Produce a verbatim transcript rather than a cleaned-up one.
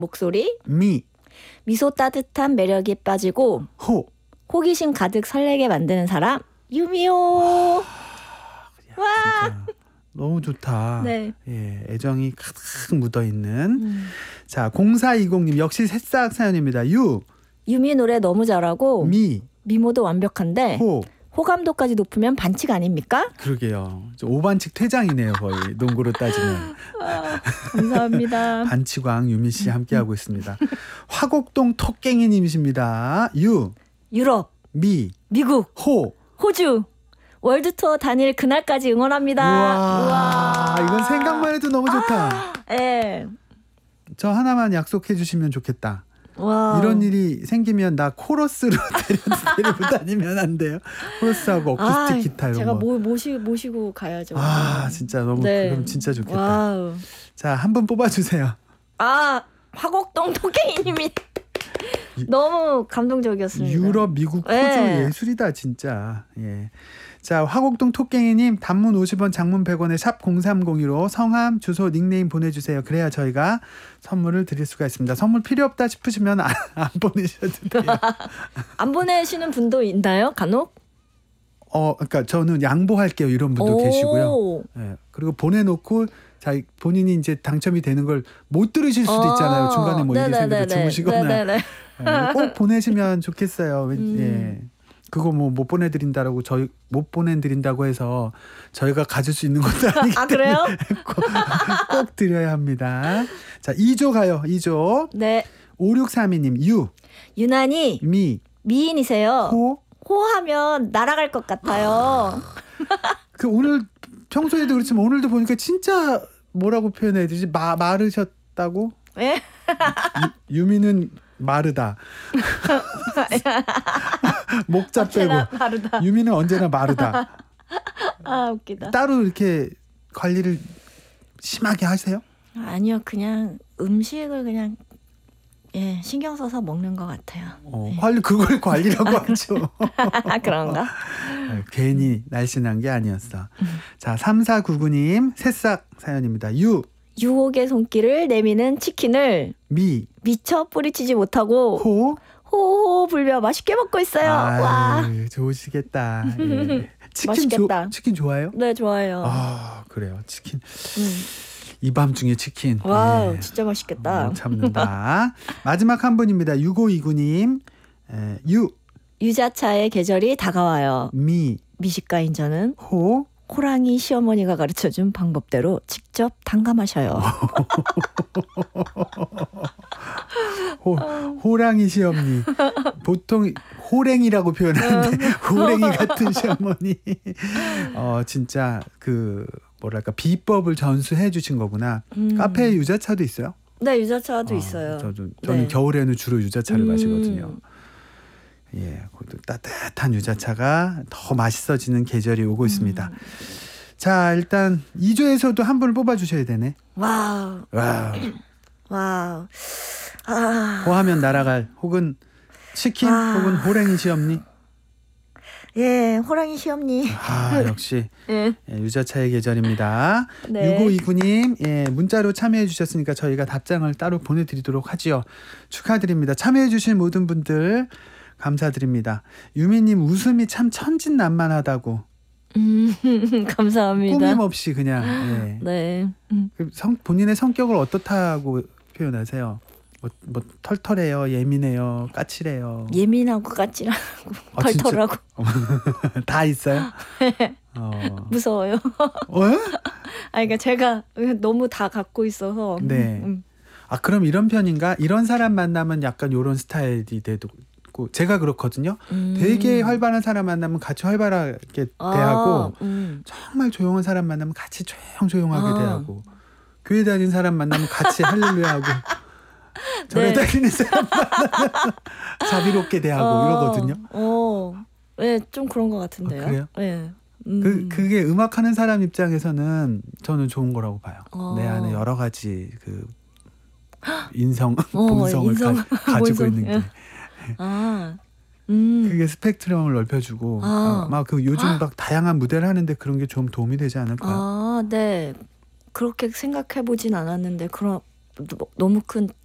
목소리, 미, 미소 따뜻한 매력에 빠지고 호. 호기심 가득 설레게 만드는 사람 유미호. 와, 진짜 너무 좋다. 네. 예, 애정이 가득 묻어 있는. 음. 자, 공사이공님 역시 새싹 사연입니다. 유, 유미 노래 너무 잘하고 미, 미모도 완벽한데 호. 호감도까지 높으면 반칙 아닙니까? 그러게요. 오반칙 퇴장이네요, 거의 농구로 따지면. 아, 감사합니다. 반치광 유미 씨 함께하고 있습니다. 화곡동 토깽이님이십니다. 유, 유럽, 미, 미국, 호. 호주 월드 투어 다닐 그날까지 응원합니다. 우와, 우와. 이건 생각만 해도 너무 좋다. 예. 저 하나만 약속해 주시면 좋겠다. 와. 이런 일이 생기면 나 코러스로 데려, 데리고 다니면 안 돼요? 코러스하고 어쿠스틱 아, 기타 이런 제가 거. 모, 모시, 모시고 가야죠. 아, 진짜 너무 네. 그럼 진짜 좋겠다. 와우. 자, 한 분 뽑아주세요. 아, 화곡동 토깽이님이 너무 감동적이었습니다. 유럽, 미국, 호주 네. 예술이다 진짜. 예. 자, 화곡동 토깽이님 단문 오십 원, 장문 백 원에 샵 공삼공이로 성함, 주소, 닉네임 보내주세요. 그래야 저희가 선물을 드릴 수가 있습니다. 선물 필요 없다 싶으시면 안, 안 보내셔도 돼요. 안 보내시는 분도 있나요? 간혹? 어, 그러니까 저는 양보할게요 이런 분도 오. 계시고요. 예. 그리고 보내놓고 자 본인이 이제 당첨이 되는 걸 못 들으실 수도 어. 있잖아요. 중간에 뭐 일이 네네네네. 생겨서 주무시거나. 네네네. 예, 꼭 보내시면 좋겠어요. 음. 예. 그거 뭐 못 보내드린다라고 저희 못 보내드린다고 해서 저희가 가질 수 있는 것도 아니기 아, 때문에 그래요? 꼭, 꼭 드려야 합니다. 자, 이 조 가요. 이 조. 네. 오육삼이님 유, 유난히 미, 미인이세요. 호. 호하면 날아갈 것 같아요. 그 오늘 평소에도 그렇지만 오늘도 보니까 진짜 뭐라고 표현해야 되지? 마, 마르셨다고? 예? 유, 유미는 마르다. 목자 빼고. 다르다. 유미는 언제나 마르다. 아, 웃기다. 따로 이렇게 관리를 심하게 하세요? 아니요, 그냥 음식을 그냥 예 신경 써서 먹는 것 같아요. 어, 네. 관리 그걸 관리라고 하죠. 그런가? 어, 괜히 날씬한 게 아니었어. 자, 삼사구구님 새싹 사연입니다. 유, 유혹의 손길을 내미는 치킨을 미, 미처 뿌리치지 못하고 호. 호호 불며 맛있게 먹고 있어요. 와, 아유, 좋으시겠다. 예. 치킨 맛있겠다. 조, 치킨 좋아해요? 네 좋아요. 아, 그래요. 치킨. 음. 이 밤중에 치킨. 와우, 예. 진짜 맛있겠다. 못 참는다. 마지막 한 분입니다. 육오이구님. 에, 유, 유자차의 계절이 다가와요. 미, 미식가인 저는 호. 호랑이 시어머니가 가르쳐준 방법대로 직접 담가 마셔요. 호, 호랑이 시어머니. 보통 호랭이라고 표현하는데 호랭이 같은 시어머니. 어, 진짜 그 뭐랄까 비법을 전수해 주신 거구나. 음. 카페에 유자차도 있어요? 네, 유자차도 어, 있어요. 저도 저는 네. 겨울에는 주로 유자차를 음. 마시거든요. 예, 그것도 따뜻한 유자차가 더 맛있어지는 계절이 오고 있습니다. 음. 자, 일단 이 조에서도 한 분을 뽑아 주셔야 되네. 와우, 와, 와우. 아, 호하면 날아갈 혹은 치킨 아. 혹은 호랭이 시엄니. 예, 호랑이 시엄니. 아, 역시 예. 예, 유자차의 계절입니다. 네. 육오이구님 예, 문자로 참여해 주셨으니까 저희가 답장을 따로 보내드리도록 하지요. 축하드립니다. 참여해 주신 모든 분들 감사드립니다. 유미님 웃음이 참 천진난만하다고. 음, 감사합니다. 꾸밈없이 그냥 예. 네. 음. 그 성, 본인의 성격을 어떻다고 표현하세요? 뭐, 뭐 털털해요, 예민해요, 까칠해요. 예민하고 까칠하고 아, 진짜? 털털하고 다 있어요? 어. 무서워요. 어? 아, 그러니까 제가 너무 다 갖고 있어서. 네. 음. 아, 그럼 이런 편인가? 이런 사람 만나면 약간 이런 스타일이 되고 제가 그렇거든요. 음. 되게 활발한 사람 만나면 같이 활발하게 아, 대하고 음. 정말 조용한 사람 만나면 같이 조용조용하게 아. 대하고 교회 다니는 사람 만나면 같이 할렐루야하고 절에 네. 다니는 사람 만나면 자비롭게 대하고 어, 이러거든요. 어, 네, 좀 그런 것 같은데요. 아, 그래요? 네. 음. 그, 그게 음악하는 사람 입장에서는 저는 좋은 거라고 봐요. 어. 내 안에 여러 가지 그 인성, 어, 본성을 인성, 가, 가지고 본성. 있는 게 아, 음. 그게 스펙트럼을 넓혀주고 아. 막 그 요즘 막 다양한 무대를 하는데 그런 게 좀 도움이 되지 않을까요? 아, 네. 그렇게 생각해 보진 않았는데 그런 너무 큰